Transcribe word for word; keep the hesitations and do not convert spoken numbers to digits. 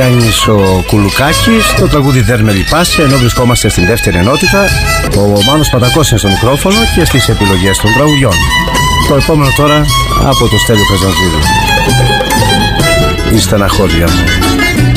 Γιάννης ο Κουλουκάκης, το τραγούδι «Δεν με λυπάσαι», ενώ βρισκόμαστε στην δεύτερη ενότητα. Ο Μάνος Πατακός είναι στο μικρόφωνο και στις επιλογές των τραγουδιών. Το επόμενο τώρα από το Στέλιο Καζαντζίδη. Η στεναχώρια μου.